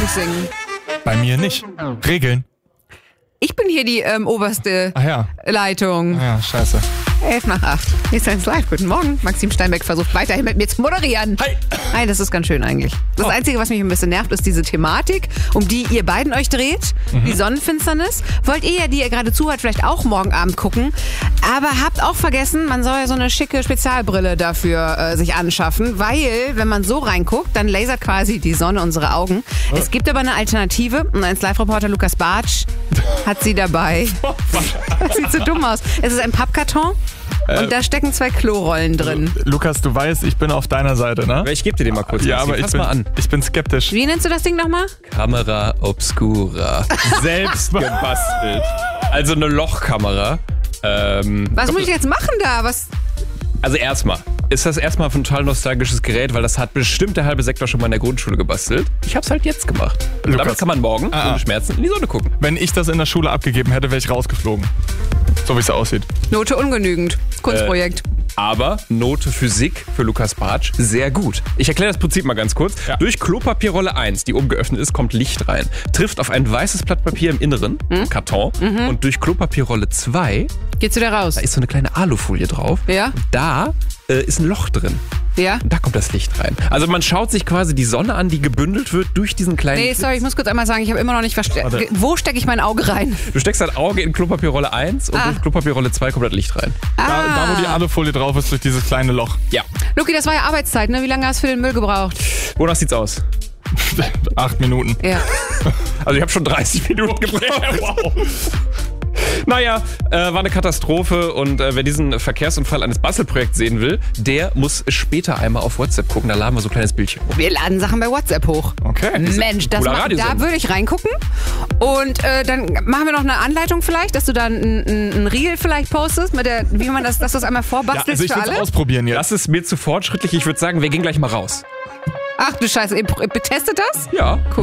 nicht singen. Bei mir nicht. Regeln. Ich bin hier die oberste Leitung. Ja, scheiße. 7:55. Hier ist 1 Live. Guten Morgen. Maxim Steinbeck versucht weiterhin mit mir zu moderieren. Hi. Hi, das ist ganz schön eigentlich. Das Einzige, was mich ein bisschen nervt, ist diese Thematik, um die ihr beiden euch dreht. Die Sonnenfinsternis. Wollt ihr ja, die ihr gerade zuhört, vielleicht auch morgen Abend gucken. Aber habt auch vergessen, man soll ja so eine schicke Spezialbrille dafür sich anschaffen. Weil, wenn man so reinguckt, dann lasert quasi die Sonne unsere Augen. Es gibt aber eine Alternative. Und 1 Live-Reporter Lukas Bartsch hat sie dabei. Das sieht so dumm aus. Es ist ein Pappkarton. Und da stecken 2 Klorollen drin. Lukas, du weißt, ich bin auf deiner Seite, ne? Ich gebe dir den mal kurz. Ja, aber ich bin skeptisch. Wie nennst du das Ding nochmal? Kamera Obscura. Selbst gebastelt. Also eine Lochkamera. Was muss ich jetzt machen da? Also erstmal ist das erstmal ein total nostalgisches Gerät, weil das hat bestimmt der halbe Sektor schon mal in der Grundschule gebastelt. Ich hab's halt jetzt gemacht. Und damit kann man morgen ohne Schmerzen in die Sonne gucken. Wenn ich das in der Schule abgegeben hätte, wäre ich rausgeflogen. So wie es aussieht. Note ungenügend. Kunstprojekt. Aber Note Physik für Lukas Bartsch sehr gut. Ich erkläre das Prinzip mal ganz kurz. Ja. Durch Klopapierrolle 1, die oben geöffnet ist, kommt Licht rein. Trifft auf ein weißes Blatt Papier im Inneren, Karton. Und durch Klopapierrolle 2 geht's wieder raus. Da ist so eine kleine Alufolie drauf. Ja. Und da ist ein Loch drin. Ja. Und da kommt das Licht rein. Also man schaut sich quasi die Sonne an, die gebündelt wird durch diesen kleinen... Nee, sorry, ich muss kurz einmal sagen, ich habe immer noch nicht verstanden. Wo stecke ich mein Auge rein? Du steckst dein Auge in Klopapierrolle 1 und durch Klopapierrolle 2 kommt das Licht rein. Da, wo die Alufolie drauf ist, durch dieses kleine Loch. Ja. Luki, das war ja Arbeitszeit, ne? Wie lange hast du für den Müll gebraucht? Wonach sieht's aus? 8 Minuten. Ja. Also ich habe schon 30 Minuten gebraucht. Wow. Naja, war eine Katastrophe und wer diesen Verkehrsunfall eines Bastelprojekts sehen will, der muss später einmal auf WhatsApp gucken, da laden wir so ein kleines Bildchen hoch. Wir laden Sachen bei WhatsApp hoch. Okay. Mensch, da würde ich reingucken und dann machen wir noch eine Anleitung vielleicht, dass du dann ein Reel vielleicht postest, mit der, wie man dass du das einmal vorbastelst also ich für alle. Ausprobieren jetzt. Das ist mir zu fortschrittlich, ich würde sagen, wir gehen gleich mal raus. Ach du Scheiße, ihr testet das? Ja. Cool.